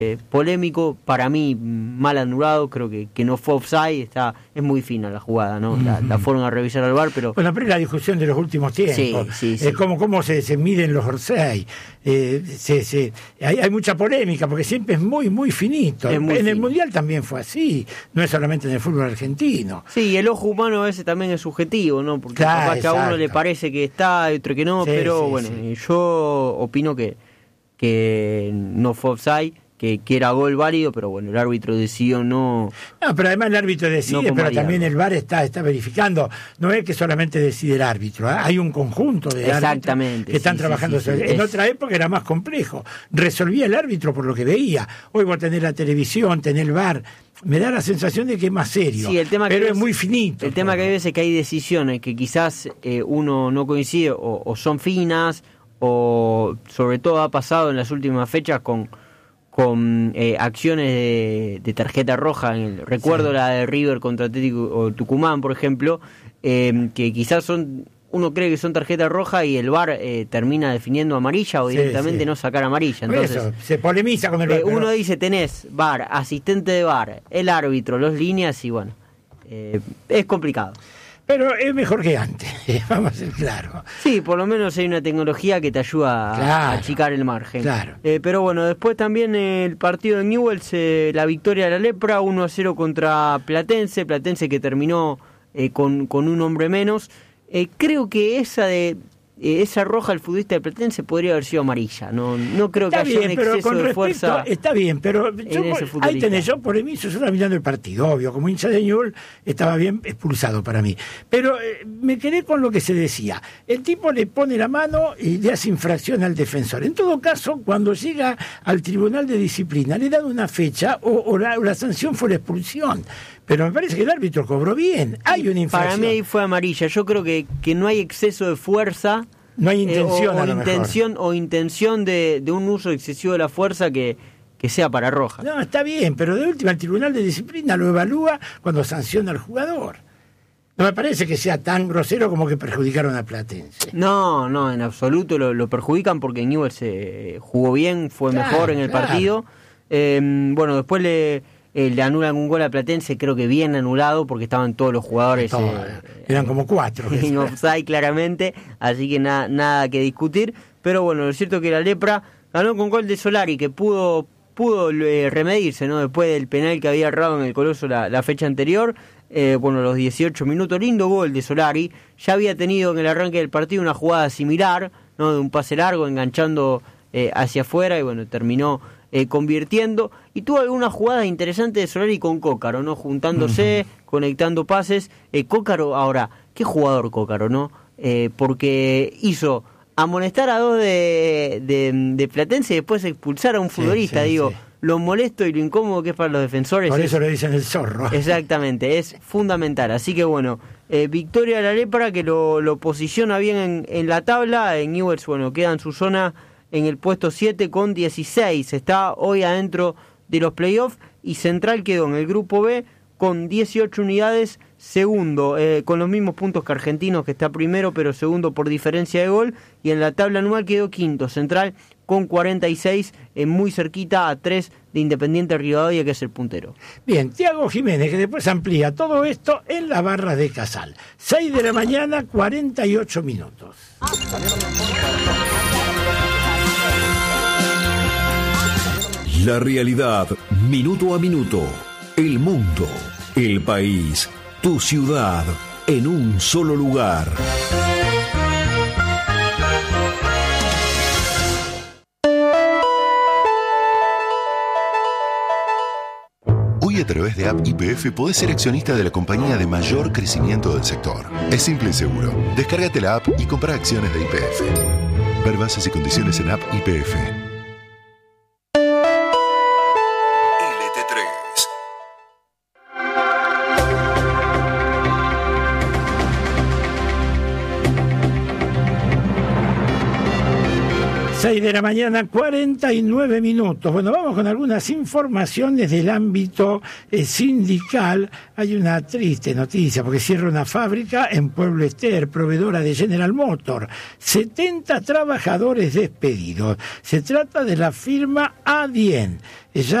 polémico, para mí mal anulado, creo que no fue offside, es muy fina la jugada, ¿no? La fueron a revisar al VAR, pero... Bueno, pero es la discusión de los últimos tiempos, sí. cómo se miden los offside, hay mucha polémica, porque siempre es muy, muy finito. El Mundial también fue así, no es solamente en el fútbol argentino. Sí, el ojo humano a veces también es subjetivo, ¿no? Porque capaz que a uno le parece que está, a otro que no, pero bueno, yo opino que no fue offside, que era gol válido, pero bueno, el árbitro decidió no... No, pero además el árbitro decide, pero también el VAR está verificando. No es que solamente decide el árbitro, hay un conjunto de árbitros que están trabajando. En otra época era más complejo. Resolvía el árbitro por lo que veía. Hoy vos tenés la televisión, tenés el VAR. Me da la sensación de que es más serio, pero es muy finito. El tema que hay veces es que hay decisiones que quizás uno no coincide o son finas, o sobre todo ha pasado en las últimas fechas con acciones de tarjeta roja. Recuerdo la de River contra Atlético o Tucumán, por ejemplo, que quizás uno cree que son tarjeta roja y el VAR termina definiendo amarilla o directamente no sacar amarilla. Entonces eso, se polemiza con el VAR. Uno dice, tenés VAR, asistente de VAR, el árbitro, los líneas, y bueno, es complicado. Pero es mejor que antes, vamos a ser claros. Sí, por lo menos hay una tecnología que te ayuda a achicar el margen. Claro. Pero bueno, después también el partido de Newell's, la victoria de la Lepra, 1-0 contra Platense que terminó con un hombre menos. Creo que esa roja al futbolista de Platense podría haber sido amarilla. No creo que haya un exceso de fuerza. Está bien, pero ahí tenés, yo por mí, yo estaba mirando el partido, obvio, como hincha de Newell's estaba bien expulsado para mí. Pero me quedé con lo que se decía. El tipo le pone la mano y le hace infracción al defensor. En todo caso, cuando llega al Tribunal de Disciplina, le dan una fecha o la sanción fue la expulsión. Pero me parece que el árbitro cobró bien. Hay una infracción. Para mí ahí fue amarilla. Yo creo que no hay exceso de fuerza. No hay intención, intención de un uso excesivo de la fuerza que sea para roja. No, está bien, pero de última el Tribunal de Disciplina lo evalúa cuando sanciona al jugador. No me parece que sea tan grosero como que perjudicaron a Platense. No, en absoluto lo perjudican, porque Newell's jugó bien, fue mejor en el partido. Bueno, después le anulan un gol a Platense, creo que bien anulado, porque estaban todos los jugadores eran como 4 en offside claramente, así que nada que discutir. Pero bueno, lo cierto es que la Lepra ganó con gol de Solari, que pudo remedirse, ¿no? Después del penal que había errado en el Coloso la fecha anterior. Los 18 minutos, lindo gol de Solari. Ya había tenido en el arranque del partido una jugada similar, ¿no? De un pase largo enganchando hacia afuera, y bueno, terminó convirtiendo, y tuvo algunas jugadas interesantes de Solari con Cócaro, ¿no? Juntándose, conectando pases. Cócaro, ahora, qué jugador Cócaro, ¿no? Porque hizo amonestar a 2 de Platense y después expulsar a un futbolista, lo molesto y lo incómodo que es para los defensores. Por eso le dicen el zorro. Exactamente, es fundamental. Así que bueno, victoria de la Lepra, que lo posiciona bien en la tabla. En Newell's, bueno, queda en su zona en el puesto 7 con 16. Está hoy adentro de los playoffs, y Central quedó en el grupo B con 18 unidades, segundo, con los mismos puntos que Argentinos, que está primero, pero segundo por diferencia de gol. Y en la tabla anual quedó quinto Central con 46, muy cerquita a 3 de Independiente Rivadavia, que es el puntero. Bien, Tiago Jiménez, que después amplía todo esto en las barras de Casal. 6 de la mañana, 48 minutos. La realidad, minuto a minuto. El mundo, el país, tu ciudad, en un solo lugar. Hoy, a través de App YPF podés ser accionista de la compañía de mayor crecimiento del sector. Es simple y seguro. Descárgate la app y compra acciones de YPF. Ver bases y condiciones en App YPF. 6 de la mañana, 49 minutos. Bueno, vamos con algunas informaciones del ámbito sindical. Hay una triste noticia porque cierra una fábrica en Pueblo Ester, proveedora de General Motors. 70 trabajadores despedidos. Se trata de la firma Adien.